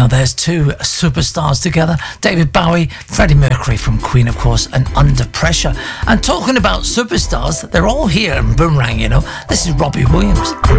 Now there's two superstars together, David Bowie, Freddie Mercury from Queen, of course, and Under Pressure. And talking about superstars, they're all here in Boomerang, you know. This is Robbie Williams.